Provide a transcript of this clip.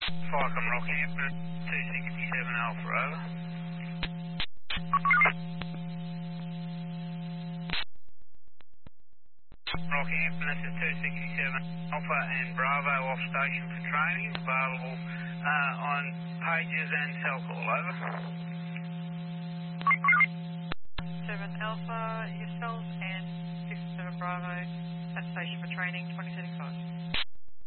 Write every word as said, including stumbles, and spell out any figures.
Falcon Rockhampton, two sixty-seven Alpha, over. Rockhampton, this is two sixty-seven Alpha and Bravo off station for training, available uh, on pages and cell call, over. seven Alpha, yourselves and six seven Bravo at station for training, twenty thirty-five.